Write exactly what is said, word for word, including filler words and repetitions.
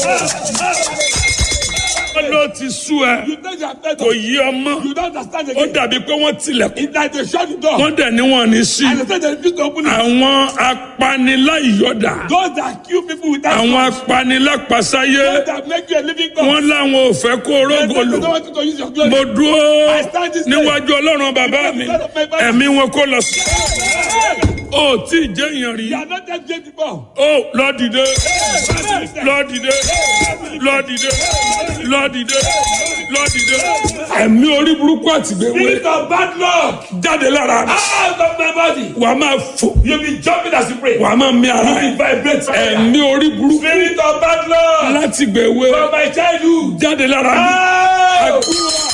ló ti sú ẹ. You think you are better. Kò yí ọmọ. You don't understand Ó again. dàbí pé wọ́n tilẹ̀kùn. It's like they shut the door. Wọ́n dẹ̀ ní wọn ní sí. And they say they refuse to open it. Àwọn apaniláyọ̀dà. Those that kill people without Àwọn cause. apanilápasáyé. Those that make you a living God. Wọ́n láwọn ò fẹ́ kó They rógò say they don't lò. want you to use your glory. Mo dúró I stand this day. níwájú Ọlọ́run bàbá mi. Ẹ̀mí wọn kó lọ sí. Ó tí ì jẹ́ èèyàn rí. You are not that great before. Ó lọ dìde. Lọ dìde. Lọ dìde. Lọ dìde. Lọ dìde. Ẹ̀mí orí burúkú àtìgbèwé. Spirit of bad luck. Jáde lára mi. Out of my body. Wàá máa fò. You'll be jumping as you pray. Wàá máa mí ara You'll ẹ̀. be vibrating. Ẹ̀mí orí burúkú Spirit of bad luck. láti gbèwé. From my childhood. Jáde lára mi. Out. Àdúrà.